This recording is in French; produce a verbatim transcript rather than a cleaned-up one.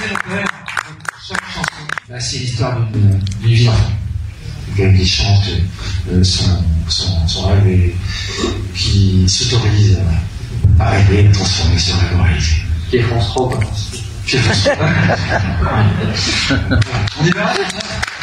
chaque chanson, bah, c'est l'histoire d'une vie d'enfant. Quelqu'un qui chante euh, son, son, son rêve et qui s'autorise à rêver et transformer ce rêve en réalité. Qui est France trois, quoi. Qui est France trois. On y va.